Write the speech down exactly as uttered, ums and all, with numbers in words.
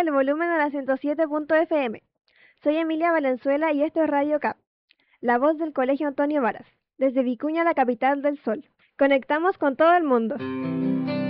el volumen a la ciento siete punto f m. Soy Emilia Valenzuela y esto es Radio Cap, la voz del Colegio Antonio Varas, desde Vicuña, la capital del sol. Conectamos con todo el mundo.